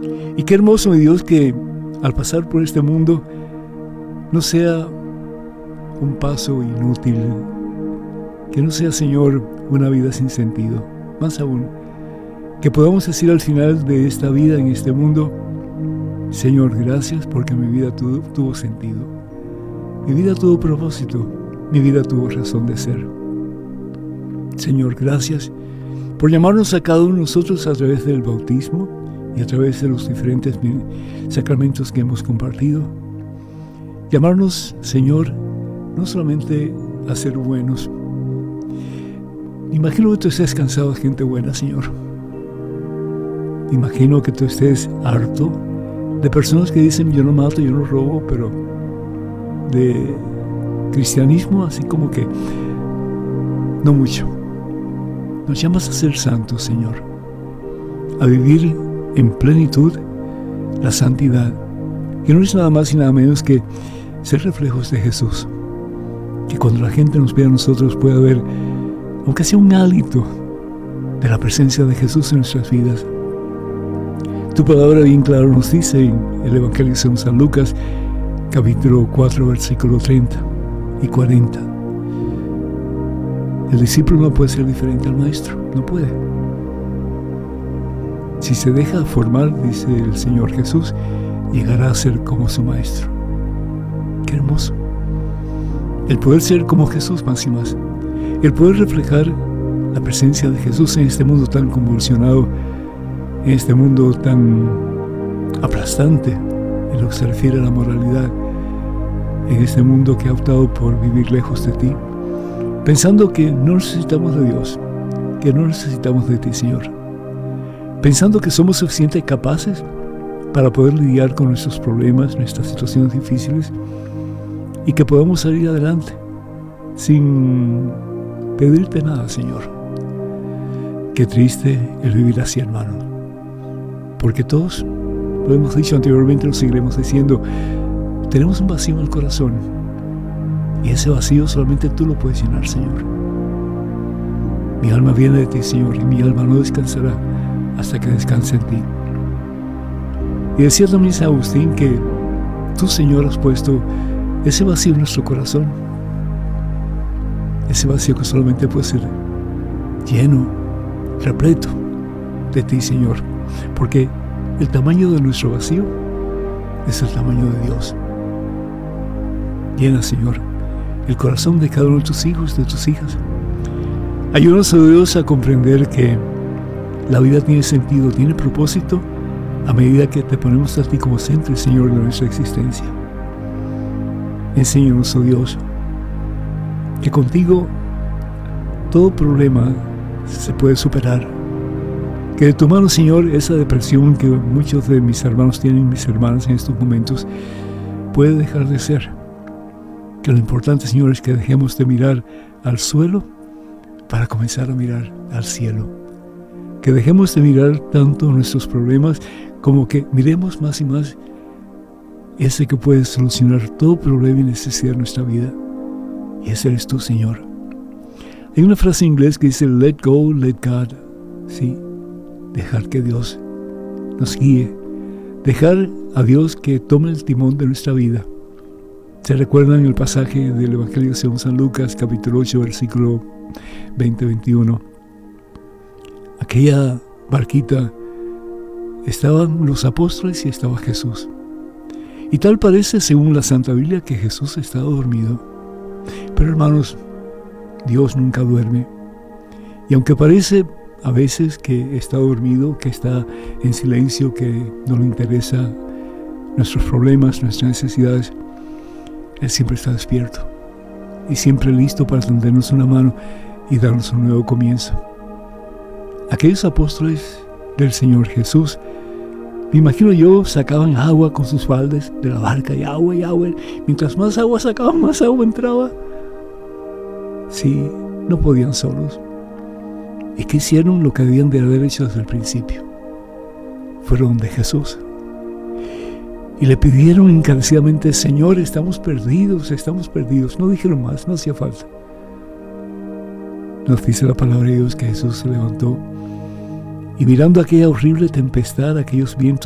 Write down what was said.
Y qué hermoso, mi Dios, que al pasar por este mundo no sea un paso inútil, que no sea, Señor, una vida sin sentido. Más aún, que podamos decir al final de esta vida en este mundo: Señor, gracias porque mi vida tuvo sentido, mi vida tuvo propósito, mi vida tuvo razón de ser. Señor, gracias por llamarnos a cada uno de nosotros a través del bautismo y a través de los diferentes sacramentos que hemos compartido. Llamarnos, Señor, no solamente a ser buenos. Imagino que tú estés cansado de gente buena, Señor. Imagino que tú estés harto de personas que dicen: yo no mato, yo no robo, pero de cristianismo así como que no mucho. Nos llamas a ser santos, Señor, a vivir en plenitud la santidad, que no es nada más y nada menos que ser reflejos de Jesús. Que cuando la gente nos vea a nosotros pueda ver, aunque sea un hálito, de la presencia de Jesús en nuestras vidas. Tu palabra bien claro nos dice en el Evangelio según San Lucas, capítulo 4, versículo 30 y 40. El discípulo no puede ser diferente al maestro, no puede. Si se deja formar, dice el Señor Jesús, llegará a ser como su maestro. Qué hermoso. El poder ser como Jesús más y más. El poder reflejar la presencia de Jesús en este mundo tan convulsionado, en este mundo tan aplastante en lo que se refiere a la moralidad, en este mundo que ha optado por vivir lejos de ti, pensando que no necesitamos de Dios, que no necesitamos de ti, Señor, pensando que somos suficientemente capaces para poder lidiar con nuestros problemas, nuestras situaciones difíciles, y que podamos salir adelante sin pedirte nada, Señor. Qué triste el vivir así, hermano, porque todos, lo hemos dicho anteriormente, lo seguiremos diciendo, tenemos un vacío en el corazón, y ese vacío solamente tú lo puedes llenar, Señor. Mi alma viene de ti, Señor, y mi alma no descansará hasta que descanse en ti. Y decía también San Agustín que tú, Señor, has puesto ese vacío en nuestro corazón, ese vacío que solamente puede ser lleno, repleto de ti, Señor, porque el tamaño de nuestro vacío es el tamaño de Dios. Llena, Señor, el corazón de cada uno de tus hijos, de tus hijas. Ayúdanos, oh Dios, a comprender que la vida tiene sentido, tiene propósito, a medida que te ponemos a ti como centro, Señor, de nuestra existencia. Enséñanos, oh Dios, que contigo todo problema se puede superar. Que de tu mano, Señor, esa depresión que muchos de mis hermanos tienen, mis hermanas en estos momentos, puede dejar de ser. Que lo importante, Señor, es que dejemos de mirar al suelo para comenzar a mirar al cielo. Que dejemos de mirar tanto nuestros problemas como que miremos más y más ese que puede solucionar todo problema y necesidad de nuestra vida. Y ese eres tú, Señor. Hay una frase en inglés que dice: let go, let God. Sí, dejar que Dios nos guíe. Dejar a Dios que tome el timón de nuestra vida. ¿Se recuerdan el pasaje del Evangelio según San Lucas, capítulo 8, versículo 20-21? Aquella barquita, estaban los apóstoles y estaba Jesús. Y tal parece, según la Santa Biblia, que Jesús estaba dormido. Pero, hermanos, Dios nunca duerme. Y aunque parece a veces que está dormido, que está en silencio, que no le interesa nuestros problemas, nuestras necesidades, Él siempre está despierto y siempre listo para tendernos una mano y darnos un nuevo comienzo. Aquellos apóstoles del Señor Jesús, me imagino yo, sacaban agua con sus baldes de la barca y agua y agua. Mientras más agua sacaban, más agua entraba. Sí, no podían solos. ¿Y qué hicieron? Lo que debían de haber hecho desde el principio. Fueron de Jesús. Y le pidieron encarecidamente: Señor, estamos perdidos, estamos perdidos. No dijeron más, no hacía falta. Nos dice la palabra de Dios que Jesús se levantó y mirando aquella horrible tempestad, aquellos vientos